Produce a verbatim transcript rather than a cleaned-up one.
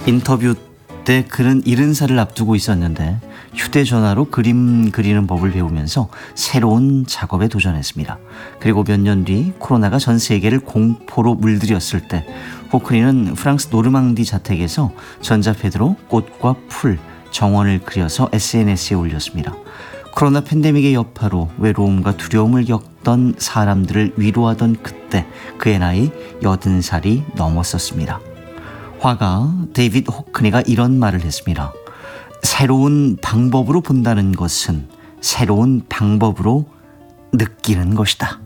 인터뷰 때 그는 일흔 살을 앞두고 있었는데 휴대전화로 그림 그리는 법을 배우면서 새로운 작업에 도전했습니다. 그리고 몇 년 뒤 코로나가 전 세계를 공포로 물들였을 때 호크니는 프랑스 노르망디 자택에서 전자패드로 꽃과 풀, 정원을 그려서 에스엔에스에 올렸습니다. 코로나 팬데믹의 여파로 외로움과 두려움을 겪던 사람들을 위로하던 그때 그의 나이 여든 살이 넘었었습니다. 화가 데이빗 호크니가 이런 말을 했습니다. 새로운 방법으로 본다는 것은 새로운 방법으로 느끼는 것이다.